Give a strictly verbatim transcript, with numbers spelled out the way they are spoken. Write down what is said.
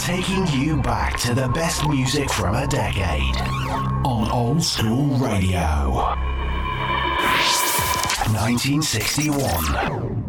taking you back to the best music from a decade on Old School Radio. nineteen sixty-one.